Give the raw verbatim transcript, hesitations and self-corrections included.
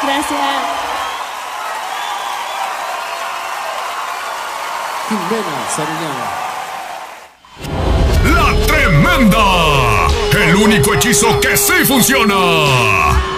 Gracias. Jimena Sariñana. La Tremenda. El único hechizo que sí funciona.